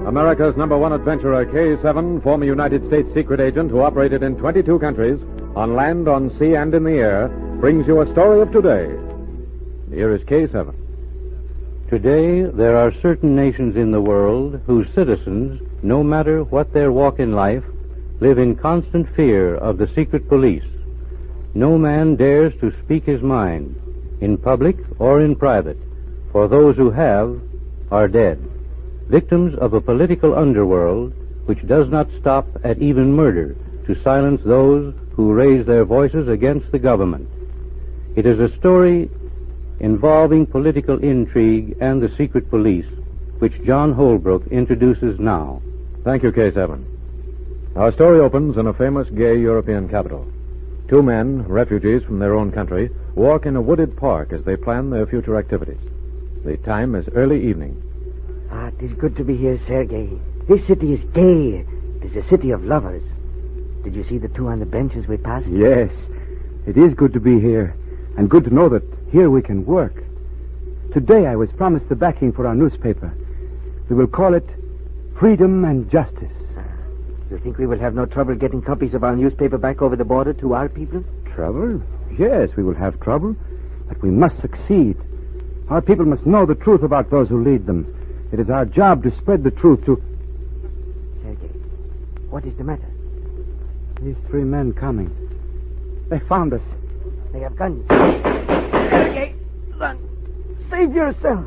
America's #1 adventurer, K7, former United States secret agent who operated in 22 countries, on land, on sea, and in the air, brings you a story of today. Here is K7. Today, there are certain nations in the world whose citizens, no matter what their walk in life, live in constant fear of the secret police. No man dares to speak his mind, in public or in private, for those who have are dead, victims of a political underworld which does not stop at even murder to silence those who raise their voices against the government. It is a story involving political intrigue and the secret police, which John Holbrook introduces now. Thank you, K7. Our story opens in a famous gay European capital. Two men, refugees from their own country, walk in a wooded park as they plan their future activities. The time is early evening. It is good to be here, Sergei. This city is gay. It is a city of lovers. Did you see the two on the bench as we passed? Yes, it is good to be here, and good to know that here we can work. Today I was promised the backing for our newspaper. We will call it Freedom and Justice. You think we will have no trouble getting copies of our newspaper back over the border to our people? Trouble? Yes, we will have trouble, but we must succeed. Our people must know the truth about those who lead them. It is our job to spread the truth to... Sergei, what is the matter? These three men coming. They found us. They have guns. Sergei, run. Save yourself.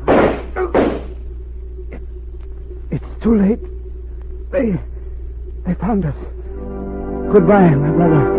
It's too late. They found us. Goodbye, my brother.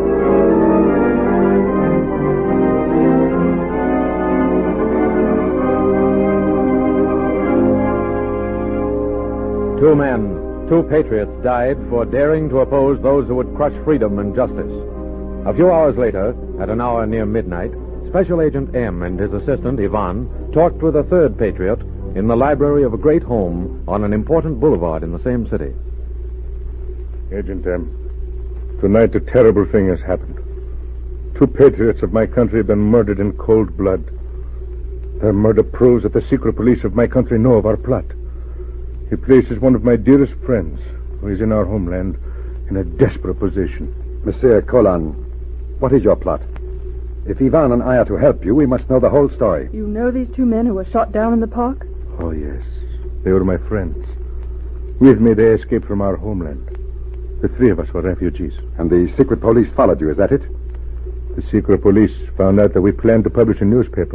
Two men, two patriots, died for daring to oppose those who would crush freedom and justice. A few hours later, at an hour near midnight, Special Agent M and his assistant, Ivan, talked with a third patriot in the library of a great home on an important boulevard in the same city. Agent M, tonight a terrible thing has happened. Two patriots of my country have been murdered in cold blood. Their murder proves that the secret police of my country know of our plot. He places one of my dearest friends, who is in our homeland, in a desperate position. Monsieur Kolan, what is your plot? If Ivan and I are to help you, we must know the whole story. You know these two men who were shot down in the park? Oh, yes. They were my friends. With me, they escaped from our homeland. The three of us were refugees. And the secret police followed you, is that it? The secret police found out that we planned to publish a newspaper.